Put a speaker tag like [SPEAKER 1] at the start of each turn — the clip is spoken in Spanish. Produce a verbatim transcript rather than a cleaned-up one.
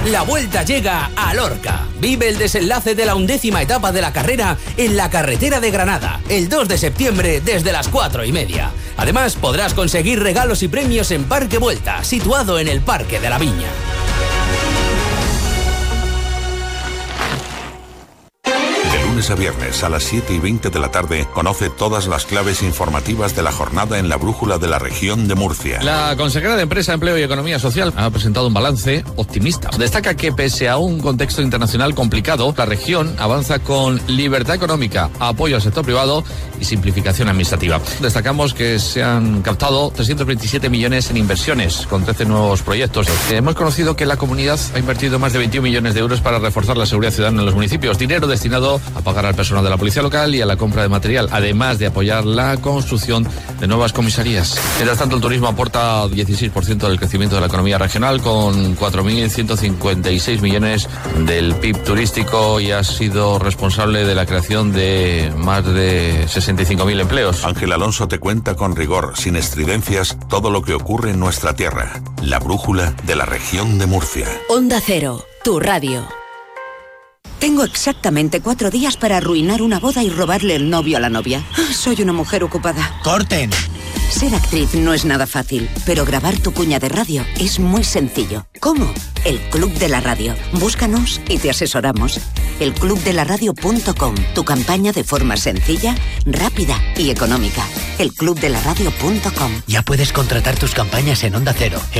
[SPEAKER 1] La Vuelta llega a Lorca. Vive el desenlace de la undécima etapa de la carrera en la carretera de Granada, el dos de septiembre desde las cuatro y media. Además, podrás conseguir regalos y premios en Parque Vuelta, situado en el Parque de la Viña.
[SPEAKER 2] Lunes a viernes a las siete y veinte de la tarde, conoce todas las claves informativas de la jornada en la Brújula de la Región de Murcia.
[SPEAKER 3] La consejera de Empresa, Empleo y Economía Social ha presentado un balance optimista. Destaca que pese a un contexto internacional complicado, la región avanza con libertad económica, apoyo al sector privado y simplificación administrativa. Destacamos que se han captado trescientos veintisiete millones en inversiones, con trece nuevos proyectos. Hemos conocido que la comunidad ha invertido más de veintiún millones de euros para reforzar la seguridad ciudadana en los municipios, dinero destinado a pagar al personal de la policía local y a la compra de material, además de apoyar la construcción de nuevas comisarías. Mientras tanto, el turismo aporta dieciséis por ciento del crecimiento de la economía regional, con cuatro mil ciento cincuenta y seis millones del P I B turístico, y ha sido responsable de la creación de más de sesenta y cinco mil empleos.
[SPEAKER 2] Ángel Alonso te cuenta con rigor, sin estridencias, todo lo que ocurre en nuestra tierra. La Brújula de la Región de Murcia.
[SPEAKER 4] Onda Cero, tu radio. Tengo exactamente cuatro días para arruinar una boda y robarle el novio a la novia. Soy una mujer ocupada.
[SPEAKER 5] ¡Corten!
[SPEAKER 4] Ser actriz no es nada fácil, pero grabar tu cuña de radio es muy sencillo. ¿Cómo? El Club de la Radio. Búscanos y te asesoramos. el club de la radio punto com. Tu campaña de forma sencilla, rápida y económica. el club de la radio punto com.
[SPEAKER 5] Ya puedes contratar tus campañas en Onda Cero.